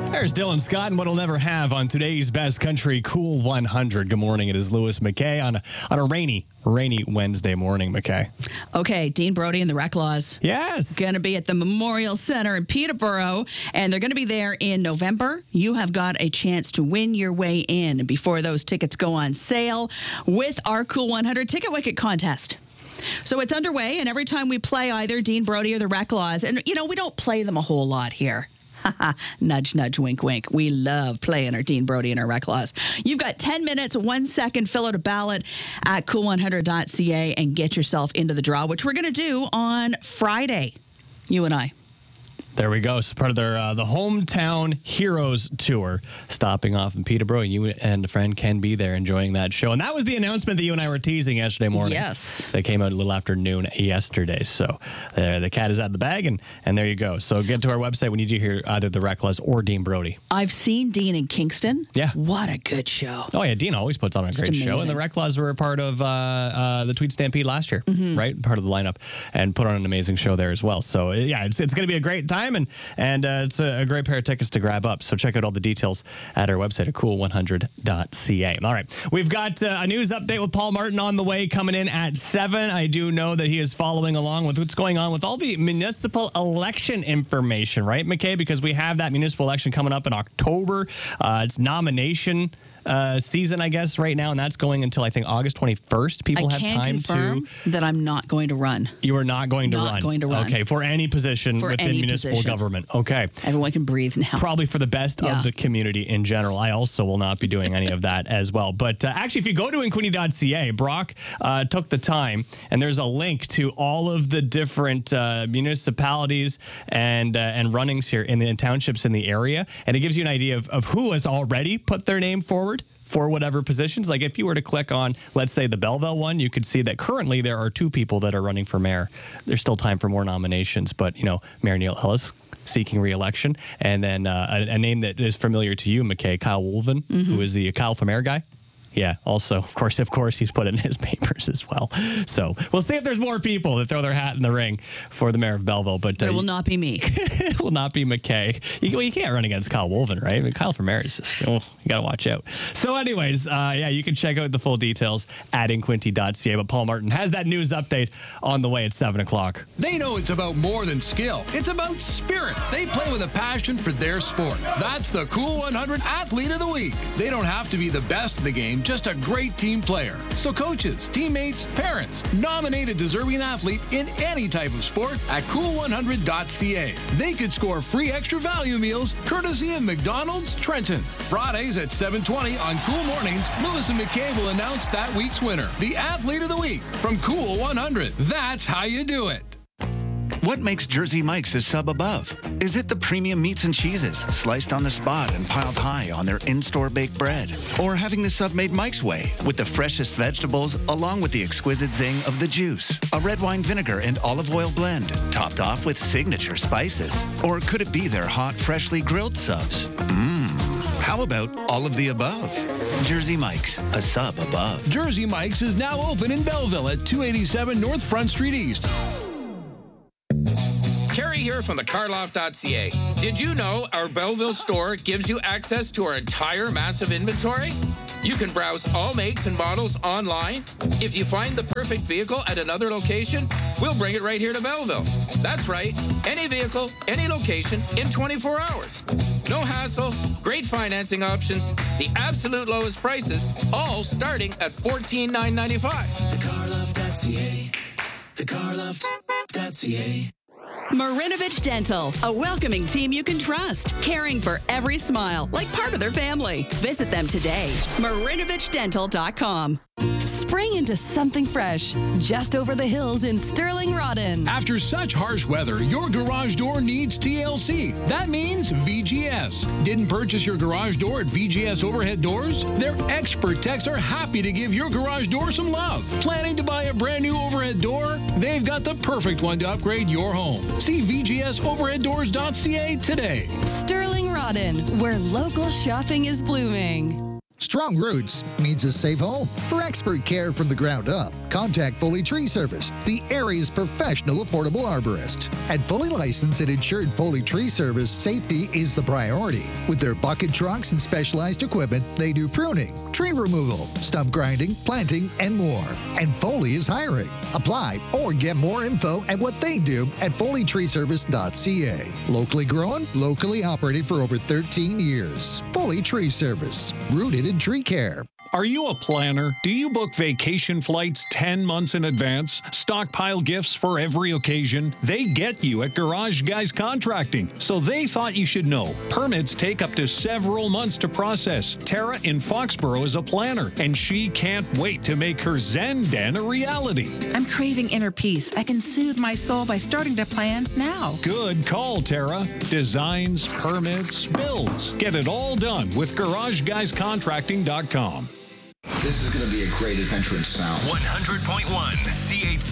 There's Dylan Scott and what'll never have on today's Best Country Cool 100. Good morning. It is Lewis McKay on a rainy Wednesday morning, McKay. Okay, Dean Brody and the Reclaws. Yes. Going to be at the Memorial Center in Peterborough, and they're going to be there in November. You have got a chance to win your way in before those tickets go on sale with our Cool 100 Ticket Wicket contest. So it's underway, and every time we play either Dean Brody or the Reclaws, and, you know, we don't play them a whole lot here. Nudge, nudge, wink, wink. We love playing our Dean Brody and our Reclaws. You've got 10 minutes, 1 second. Fill out a ballot at cool100.ca and get yourself into the draw, which we're going to do on Friday, you and I. There we go. So part of their the Hometown Heroes Tour, stopping off in Peterborough. You and a friend can be there enjoying that show. And that was the announcement that you and I were teasing yesterday morning. Yes. That came out a little after noon yesterday. So the cat is out of the bag, and there you go. So get to our website when you do hear either the Reclaws or Dean Brody. I've seen Dean in Kingston. Yeah. What a good show. Oh, yeah. Dean always puts on a great show. And the Reclaws were a part of the Tweed Stampede last year, right? Part of the lineup, and put on an amazing show there as well. So, yeah, it's going to be a great time, and it's a great pair of tickets to grab up. So check out all the details at our website at cool100.ca. All right. We've got a news update with Paul Martin on the way coming in at 7. I do know that he is following along with what's going on with all the municipal election information, right, McKay? Because we have that municipal election coming up in October. It's nomination season, I guess, right now, and that's going until, I think, August 21st. People have time to... I can confirm that I'm not going to run. You are not going to run? Not going to run. Okay, for any position within municipal government. Okay. Everyone can breathe now. Probably for the best of the community in general. I also will not be doing any of that as well. But actually, if you go to inquini.ca, Brock took the time, and there's a link to all of the different municipalities and runnings here in the townships in the area, and it gives you an idea of who has already put their name forward for whatever positions. Like if you were to click on, let's say, the Belleville one, you could see that currently there are 2 people that are running for mayor. There's still time for more nominations, but, you know, Mayor Neil Ellis seeking re-election, and then a name that is familiar to you, McKay, Kyle Wolven, who is the Kyle for Mayor guy. Yeah, also, of course, he's put in his papers as well. So we'll see if there's more people that throw their hat in the ring for the mayor of Belleville. But it will not be me. It will not be McKay. You can't run against Kyle Wolven, right? I mean, Kyle for mayor is just, you got to watch out. So anyways, yeah, you can check out the full details at inquinty.ca. But Paul Martin has that news update on the way at 7 o'clock. They know it's about more than skill. It's about spirit. They play with a passion for their sport. That's the Cool 100 Athlete of the Week. They don't have to be the best in the game, just a great team player. So coaches, teammates, parents, nominate a deserving athlete in any type of sport at cool100.ca. They could score free extra value meals courtesy of McDonald's Trenton. Fridays at 7:20 on Cool Mornings, Lewis and McKay will announce that week's winner, the Athlete of the Week from Cool 100. That's how you do it. What makes Jersey Mike's a sub above? Is it the premium meats and cheeses sliced on the spot and piled high on their in-store baked bread? Or having the sub made Mike's way with the freshest vegetables along with the exquisite zing of the juice? A red wine vinegar and olive oil blend topped off with signature spices? Or could it be their hot, freshly grilled subs? How about all of the above? Jersey Mike's, a sub above. Jersey Mike's is now open in Belleville at 287 North Front Street East. Carrie here from thecarloft.ca. Did you know our Belleville store gives you access to our entire massive inventory? You can browse all makes and models online. If you find the perfect vehicle at another location, we'll bring it right here to Belleville. That's right, any vehicle, any location in 24 hours. No hassle, great financing options, the absolute lowest prices, all starting at $14,995. Thecarloft.ca. Thecarloft.ca. Marinovich Dental, a welcoming team you can trust, caring for every smile like part of their family. Visit them today. MarinovicDental.com. Spring into something fresh, just over the hills in Sterling Rodden. After such harsh weather, your garage door needs TLC. That means VGS. Didn't purchase your garage door at VGS Overhead Doors? Their expert techs are happy to give your garage door some love. Planning to buy a brand new overhead door? They've got the perfect one to upgrade your home. See VGSOverheadDoors.ca today. Sterling Rodden, where local shopping is blooming. Strong roots means a safe home. For expert care from the ground up, contact Foley Tree Service, the area's professional affordable arborist. At fully licensed and insured Foley Tree Service, safety is the priority. With their bucket trucks and specialized equipment, they do pruning, tree removal, stump grinding, planting, and more. And Foley is hiring. Apply or get more info at what they do at FoleyTreeService.ca. Locally grown, locally operated for over 13 years. Foley Tree Service, rooted in tree care. Are you a planner? Do you book vacation flights 10 months in advance? Stockpile gifts for every occasion? They get you at Garage Guys Contracting, so they thought you should know. Permits take up to several months to process. Tara in Foxborough is a planner, and she can't wait to make her Zen Den a reality. I'm craving inner peace. I can soothe my soul by starting to plan now. Good call, Tara. Designs, permits, builds. Get it all done with GarageGuysContracting.com. This is going to be a great adventure in sound. 100.1 CHC.